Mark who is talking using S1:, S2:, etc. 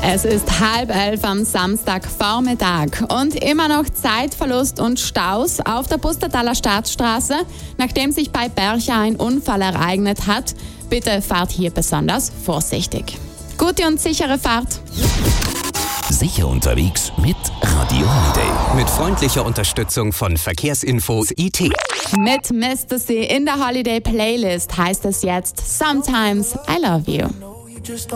S1: Es ist 10:30 am Samstagvormittag und immer noch Zeitverlust und Staus auf der Pustertaler Staatsstraße, nachdem sich bei Bercha ein Unfall ereignet hat. Bitte fahrt hier besonders vorsichtig. Gute und sichere Fahrt.
S2: Sicher unterwegs mit Radio Holiday.
S3: Mit freundlicher Unterstützung von Verkehrsinfo IT.
S1: Mit Mr. C in der Holiday Playlist heißt es jetzt Sometimes I Love You.